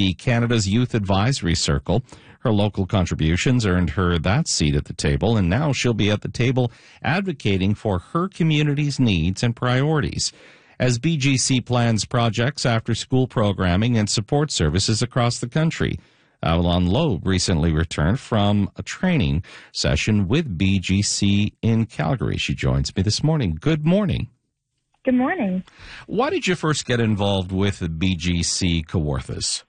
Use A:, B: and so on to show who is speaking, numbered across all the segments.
A: the Canada's Youth Advisory Circle. Her local contributions earned her that seat at the table, and now she'll be at the table advocating for her community's needs and priorities as BGC plans projects, after-school programming, and support services across the country. Avalon Loeb recently returned from a training session with BGC in Calgary. She joins me this morning. Good morning.
B: Good morning.
A: Why did you first get involved with BGC Kawarthas?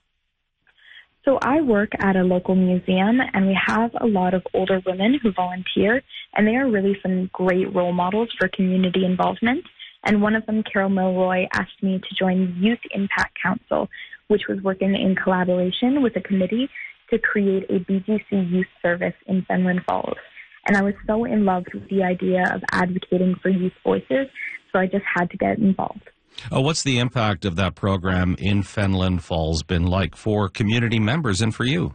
B: So I work at a local museum, and we have a lot of older women who volunteer, and they are really some great role models for community involvement. And one of them, Carol Milroy, asked me to join Youth Impact Council, which was working in collaboration with a committee to create a BGC youth service in Fenelon Falls. And I was so in love with the idea of advocating for youth voices, so I just had to get involved.
A: What's the impact of that program in Fenelon Falls been like for community members and for you?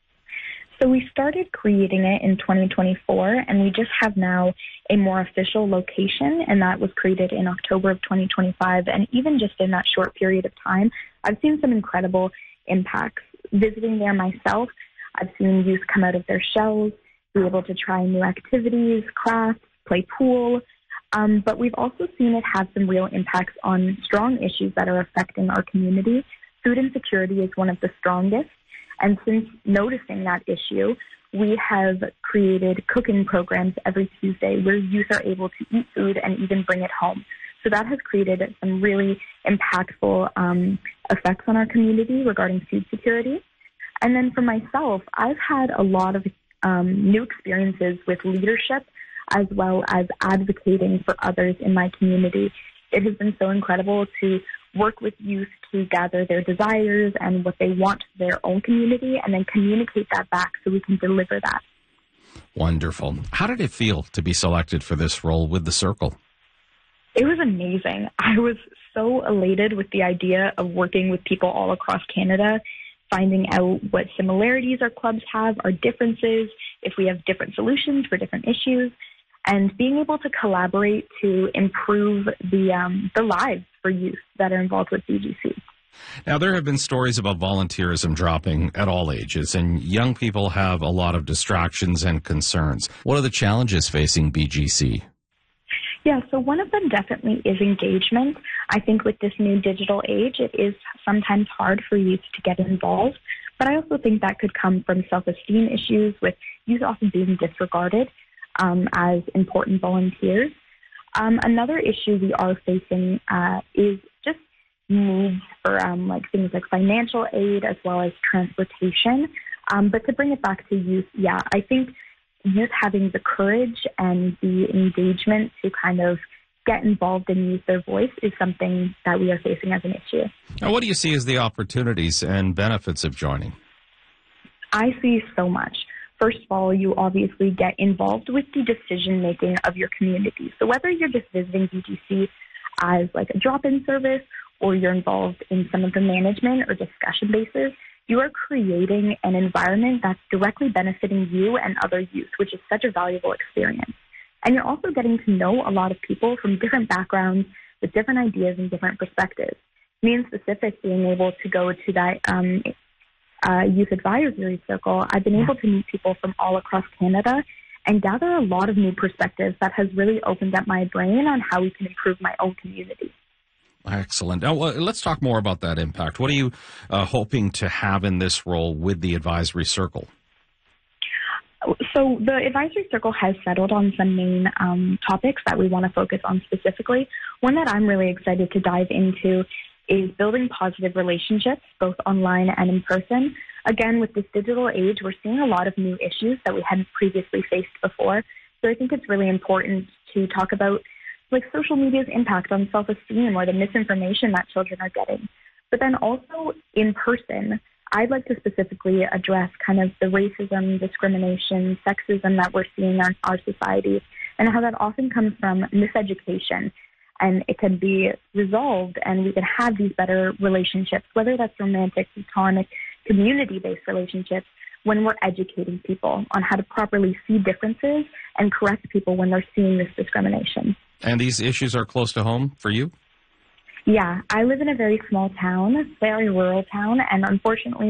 B: So we started creating it in 2024, and we just have now a more official location, and that was created in October of 2025. And even just in that short period of time, I've seen some incredible impacts. Visiting there myself, I've seen youth come out of their shells, be able to try new activities, crafts, play pool. But we've also seen it have some real impacts on strong issues that are affecting our community. Food insecurity is one of the strongest. And since noticing that issue, we have created cooking programs every Tuesday where youth are able to eat food and even bring it home. So that has created some really impactful effects on our community regarding food security. And then for myself, I've had a lot of new experiences with leadership as well as advocating for others in my community. It has been so incredible to work with youth to gather their desires and what they want for their own community and then communicate that back so we can deliver that.
A: Wonderful. How did it feel to be selected for this role with the Circle?
B: It was amazing. I was so elated with the idea of working with people all across Canada, finding out what similarities our clubs have, our differences, if we have different solutions for different issues, and being able to collaborate to improve the lives for youth that are involved with BGC.
A: Now, there have been stories about volunteerism dropping at all ages, and young people have a lot of distractions and concerns. What are the challenges facing BGC?
B: Yeah, so one of them definitely is engagement. I think with this new digital age, it is sometimes hard for youth to get involved, but I also think that could come from self-esteem issues with youth often being disregarded as important volunteers. Another issue we are facing is just needs for things like financial aid as well as transportation. But to bring it back to youth, I think youth having the courage and the engagement to kind of get involved and use their voice is something that we are facing as an issue.
A: Now, what do you see as the opportunities and benefits of joining?
B: I see so much. First of all, you obviously get involved with the decision-making of your community. So whether you're just visiting BGC as like a drop-in service or you're involved in some of the management or discussion bases, you are creating an environment that's directly benefiting you and other youth, which is such a valuable experience. And you're also getting to know a lot of people from different backgrounds with different ideas and different perspectives. Me in specific, being able to go to that Youth Advisory Circle, I've been able to meet people from all across Canada and gather a lot of new perspectives that has really opened up my brain on how we can improve my own community.
A: Excellent. Now, let's talk more about that impact. What are you hoping to have in this role with the Advisory Circle?
B: So the Advisory Circle has settled on some main topics that we want to focus on specifically. One that I'm really excited to dive into is building positive relationships, both online and in person. Again, with this digital age, we're seeing a lot of new issues that we hadn't previously faced before. So I think it's really important to talk about like social media's impact on self-esteem or the misinformation that children are getting. But then also in person, I'd like to specifically address kind of the racism, discrimination, sexism that we're seeing in our society and how that often comes from miseducation. And it can be resolved and we can have these better relationships, whether that's romantic, platonic, community-based relationships, when we're educating people on how to properly see differences and correct people when they're seeing this discrimination.
A: And these issues are close to home for you?
B: Yeah, I live in a very small town, very rural town, and unfortunately